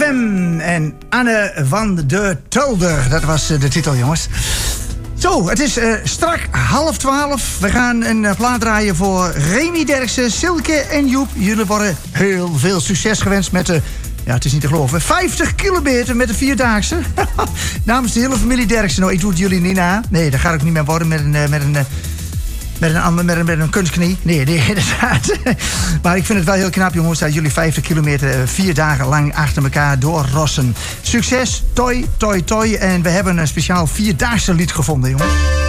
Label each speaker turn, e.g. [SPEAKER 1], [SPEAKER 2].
[SPEAKER 1] ZFM en Anne van de Tulder. Dat was de titel, jongens. Zo, het is strak 11:30. We gaan een plaat draaien voor Remy Derksen, Silke en Joep. Jullie worden heel veel succes gewenst met de... Ja, het is niet te geloven. 50 kilometer met de Vierdaagse. Namens de hele familie Derksen. Nou, ik doe het jullie niet na. Nee, dat gaat ook niet meer worden met een kunstknie. Nee, inderdaad. Maar ik vind het wel heel knap, jongens, dat jullie 50 kilometer 4 dagen lang achter elkaar doorrossen. Succes, toi, toi, toi. En we hebben een speciaal Vierdaagse lied gevonden, jongens.